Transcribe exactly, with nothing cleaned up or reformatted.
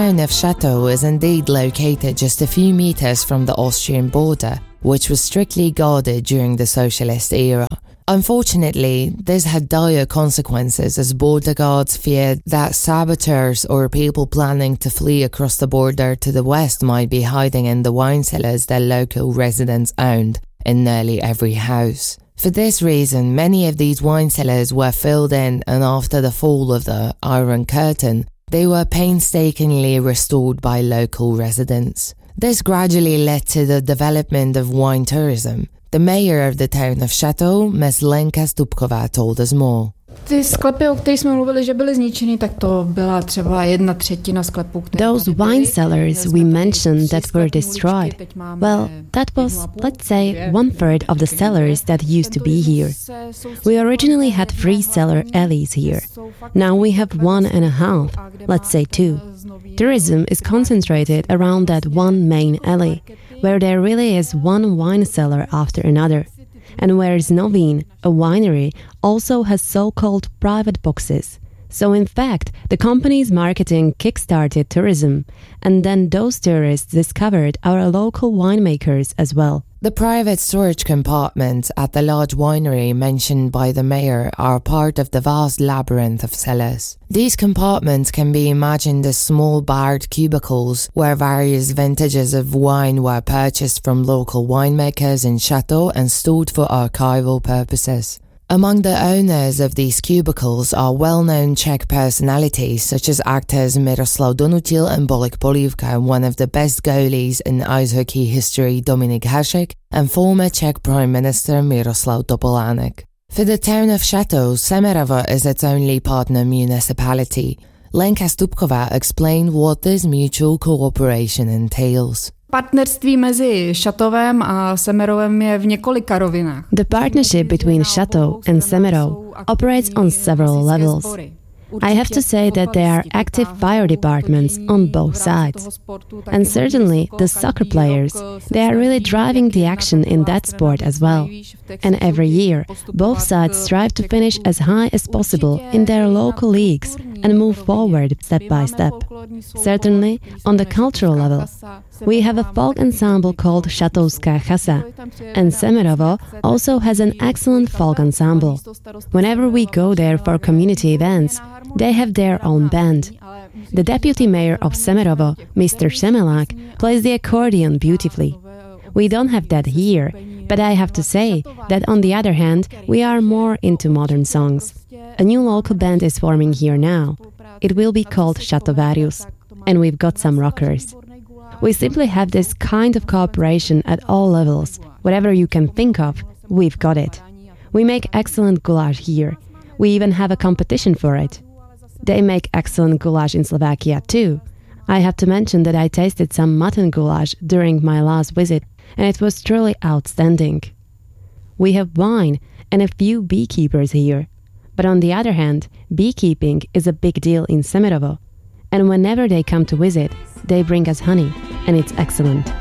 town of Château is indeed located just a few meters from the Austrian border, which was strictly guarded during the socialist era. Unfortunately, this had dire consequences as border guards feared that saboteurs or people planning to flee across the border to the west might be hiding in the wine cellars that local residents owned in nearly every house. For this reason, many of these wine cellars were filled in, and after the fall of the Iron Curtain, they were painstakingly restored by local residents. This gradually led to the development of wine tourism. The mayor of the town of Château, Miss Lenka Stupková, told us more. Ty sklepy, o kterých jsme mluvili, že byly zničeny, tak to byla třeba jedna třetina sklepů, které Those wine cellars we mentioned that were destroyed, well, that was, let's say, one third of the cellars that used to be here. We originally had three cellar alleys here. Now we have one and a half, let's say two. Tourism is concentrated around that one main alley, where there really is one wine cellar after another. And whereas Novin, a winery, also has so-called private boxes. So in fact, the company's marketing kick-started tourism, and then those tourists discovered our local winemakers as well. The private storage compartments at the large winery mentioned by the mayor are part of the vast labyrinth of cellars. These compartments can be imagined as small barred cubicles where various vintages of wine were purchased from local winemakers in Château and stored for archival purposes. Among the owners of these cubicles are well-known Czech personalities such as actors Miroslav Donutil and Bolek Polívka, one of the best goalies in ice hockey history Dominik Hasek, and former Czech Prime Minister Miroslav Topolánek. For the town of Château, Semerovo is its only partner municipality. Lenka Stupková explained what this mutual cooperation entails. Partnerství mezi Châteauem a Semerovem je v několika rovinách. The partnership between Château and Semerov operates on several levels. I have to say that there are active fire departments on both sides. And certainly the soccer players, they are really driving the action in that sport as well. And every year, both sides strive to finish as high as possible in their local leagues and move forward step by step. Certainly, on the cultural level, we have a folk ensemble called Chatouská chasa, and Semerovo also has an excellent folk ensemble. Whenever we go there for community events, they have their own band. The deputy mayor of Semerovo, Mister Semelák, plays the accordion beautifully. We don't have that here, but I have to say that on the other hand, we are more into modern songs. A new local band is forming here now. It will be called Chatovarius, and we've got some rockers. We simply have this kind of cooperation at all levels. Whatever you can think of, we've got it. We make excellent goulash here. We even have a competition for it. They make excellent goulash in Slovakia too. I have to mention that I tasted some mutton goulash during my last visit, and it was truly outstanding. We have wine and a few beekeepers here. But on the other hand, beekeeping is a big deal in Semerovo. And whenever they come to visit, they bring us honey, and it's excellent.